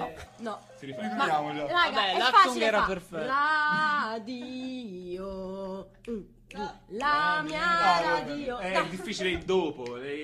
No. Si rifà. Ripetiamolo. Raga, Vabbè, è l'Actung facile era fa. perfetto. Radio. La mia No, radio. è difficile il dopo.